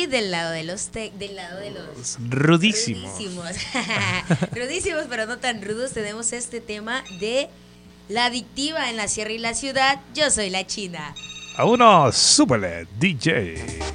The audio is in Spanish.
Y del lado de los rudísimos. Rudísimos, pero no tan rudos, tenemos este tema de La Adictiva en la Sierra y la Ciudad. Yo soy la China. A uno, súbele, DJ.